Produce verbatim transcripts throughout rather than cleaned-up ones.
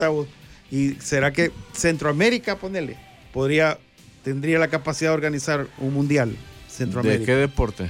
¿Y será que Centroamérica, ponele, podría, tendría la capacidad de organizar un mundial? Centroamérica. ¿De qué deporte?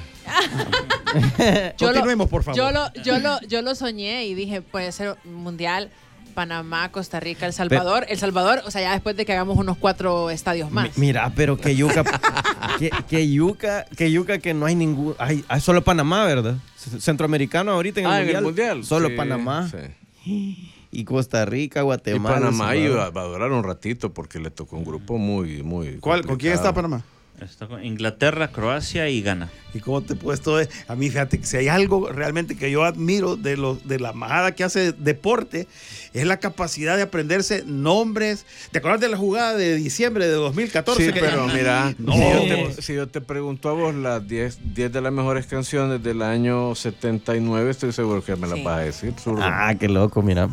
yo Continuemos, lo, por favor. Yo lo, yo, lo, yo lo soñé y dije, puede ser un mundial. Panamá, Costa Rica, El Salvador. Pero, El Salvador, o sea, ya después de que hagamos unos cuatro estadios más. Mira, pero que yuca, que, que yuca, que yuca que no hay ningún, hay, hay solo Panamá, ¿verdad? Centroamericano ahorita en el, ah, mundial, en el mundial. Solo sí, Panamá. Sí. Y Costa Rica, Guatemala. Y Panamá iba, va a durar un ratito porque le tocó un grupo muy, muy. ¿Cuál? ¿Con quién está Panamá? Está con Inglaterra, Croacia y Ghana. ¿Y cómo te he puesto? A mí, fíjate, que si hay algo realmente que yo admiro de, los, de la majada que hace deporte, es la capacidad de aprenderse nombres. ¿Te acuerdas de la jugada de diciembre de dos mil catorce? Sí, que pero ya... mira, no. si, yo te, si yo te pregunto a vos las diez de las mejores canciones del año setenta y nueve, estoy seguro que me las sí. vas a decir. Zurdo. Ah, qué loco, mira.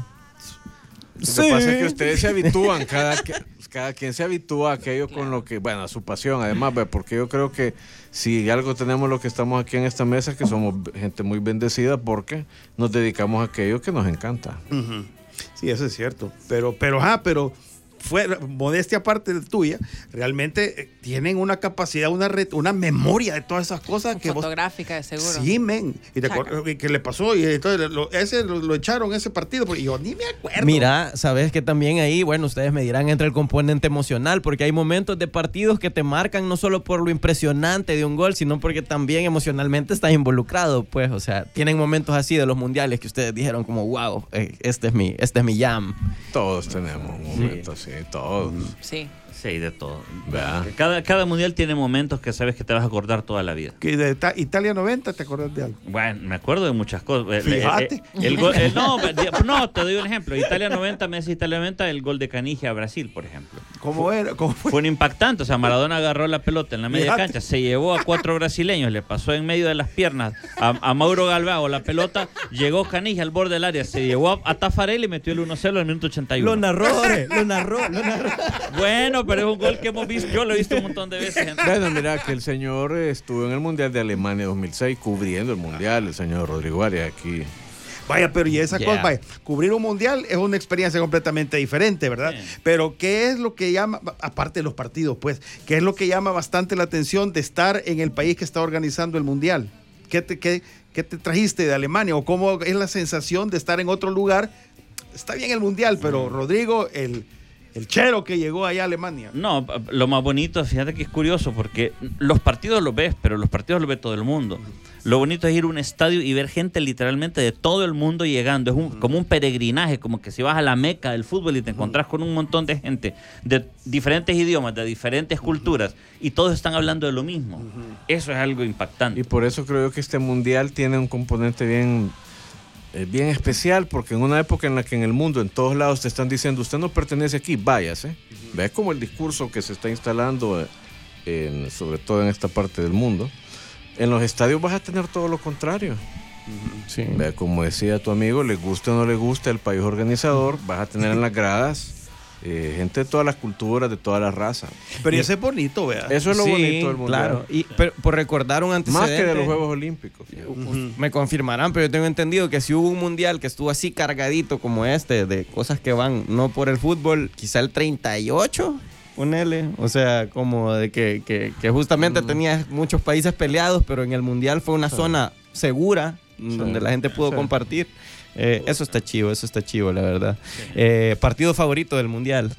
Lo que sí. pasa es que ustedes se habitúan, cada, cada quien se habitúa a aquello con lo que, bueno, a su pasión, además, porque yo creo que si algo tenemos lo que estamos aquí en esta mesa, que somos gente muy bendecida porque nos dedicamos a aquello que nos encanta. Uh-huh. Sí, eso es cierto, pero, pero, ah, pero fue modestia aparte tuya, realmente eh, tienen una capacidad, una red, una memoria de todas esas cosas que fotográfica, vos, de seguro. Sí, men. Y te acuerdas que le pasó y entonces lo, ese lo, lo echaron ese partido porque yo ni me acuerdo. Mira, sabes que también ahí, bueno, ustedes me dirán entre el componente emocional, porque hay momentos de partidos que te marcan no solo por lo impresionante de un gol, sino porque también emocionalmente estás involucrado, pues, o sea, tienen momentos así de los mundiales que ustedes dijeron como, wow, este es mi, este es mi jam. Todos tenemos un momento así. Sí, todos. Sí. Sí, de todo. ¿Verdad? Cada, cada mundial tiene momentos que sabes que te vas a acordar toda la vida. Que de ta- Italia noventa, ¿te acuerdas de algo? Bueno, me acuerdo de muchas cosas. Fíjate. El, el, el gol, el, no, no, te doy un ejemplo. Italia noventa, Messi Italia noventa, el gol de Canigia a Brasil, por ejemplo. ¿Cómo era? ¿Cómo fue? Fue un impactante. O sea, Maradona agarró la pelota en la media Fíjate. cancha, se llevó a cuatro brasileños, le pasó en medio de las piernas a, a Mauro Galvao la pelota, llegó Canigia al borde del área, se llevó a, a Tafarel y metió el uno cero al minuto ochenta y uno. Lo narró, lo narró, lo narró. Bueno, pero es un gol que hemos visto, yo lo he visto un montón de veces. Bueno, mira que el señor estuvo en el Mundial de Alemania dos mil seis cubriendo el Mundial, el señor Rodrigo Arias aquí. Vaya, pero y esa Yeah. cosa, vaya, cubrir un mundial es una experiencia completamente diferente, ¿verdad? Sí. Pero ¿qué es lo que llama, aparte de los partidos, pues, qué es lo que llama bastante la atención de estar en el país que está organizando el mundial? ¿Qué te, qué, qué te trajiste de Alemania? ¿O cómo es la sensación de estar en otro lugar? Está bien el mundial, pero Rodrigo, el... El chero que llegó allá a Alemania. No, lo más bonito, fíjate que es curioso, porque los partidos los ves, pero los partidos los ve todo el mundo. Lo bonito es ir a un estadio y ver gente literalmente de todo el mundo llegando. Es un, como un peregrinaje, como que si vas a la Meca del fútbol y te encontrás con un montón de gente de diferentes idiomas, de diferentes culturas, y todos están hablando de lo mismo. Eso es algo impactante. Y por eso creo que este Mundial tiene un componente bien... Eh, bien especial, porque en una época en la que en el mundo, en todos lados te están diciendo, usted no pertenece aquí, váyase. Uh-huh. Ve como el discurso que se está instalando, eh, en, sobre todo en esta parte del mundo. En los estadios vas a tener todo lo contrario. Uh-huh. Sí. Ve, como decía tu amigo, le guste o no le guste el país organizador, vas a tener en las gradas eh, gente de todas las culturas, de todas las razas. Pero y, eso es bonito, vea. Eso es lo sí, bonito del mundial. Claro, y, pero por recordar un antecedente. Más que de los Juegos Olímpicos. Uh-huh. Me confirmarán, pero yo tengo entendido que si hubo un mundial que estuvo así cargadito como este, de cosas que van no por el fútbol, quizá el treinta y ocho, ponele, o sea, como de que, que, que justamente mm. tenía muchos países peleados, pero en el mundial fue una sí. zona segura, sí. donde la gente pudo sí. compartir. Eh, eso está chivo, eso está chivo, la verdad. Sí. Eh, partido favorito del mundial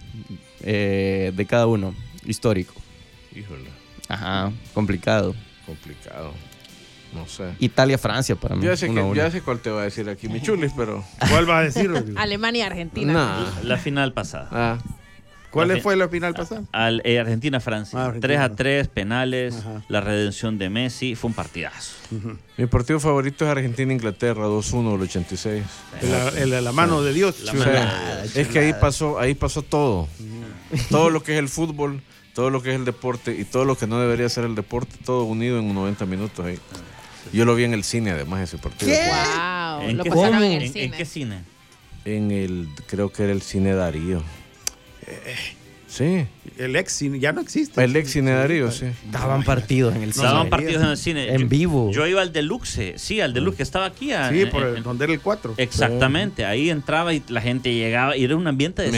eh, de cada uno, histórico. Híjole. Ajá, complicado. Complicado. No sé. Italia-Francia para mí. Ya sé, que, ya sé cuál te va a decir aquí, mi chulis, pero... ¿Cuál vas a decir? Alemania-Argentina. Nah. La final pasada. Ah. ¿Cuál la fue la final pasada? Al, eh, Argentina-Francia. Ah, Argentina. tres a tres, penales, Ajá. la redención de Messi. Fue un partidazo. Uh-huh. Mi partido favorito es Argentina-Inglaterra, dos uno del ochenta y seis. La, la, la mano de Dios. La sí. mano. Ah, es que ahí pasó, ahí pasó todo. Uh-huh. Todo lo que es el fútbol, todo lo que es el deporte y todo lo que no debería ser el deporte, todo unido en noventa minutos ahí. Yo lo vi en el cine, además, ese partido. ¿Qué? Wow, ¿En lo qué, pasaron en el ¿En, cine. ¿En qué cine? En el, creo que era el cine Darío. Eh, Sí. El ex cine ya no existe. El ex Cine Darío, sí. Daban partidos en el cine. Daban partidos en el cine. En Yo- vivo. Yo iba al Deluxe, sí, al Deluxe que estaba aquí. a- Sí, en- por el, en- donde era el cuatro. Exactamente, ahí entraba y la gente llegaba y era un ambiente de